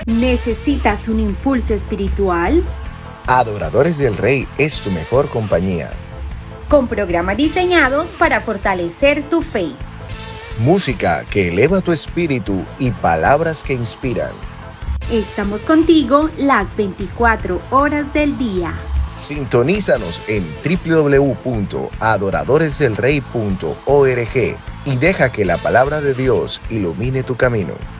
¿Necesitas un impulso espiritual? Adoradores del Rey es tu mejor compañía. Con programas diseñados para fortalecer tu fe. Música que eleva tu espíritu y palabras que inspiran. Estamos contigo las 24 horas del día. Sintonízanos en www.adoradoresdelrey.org y deja que la palabra de Dios ilumine tu camino.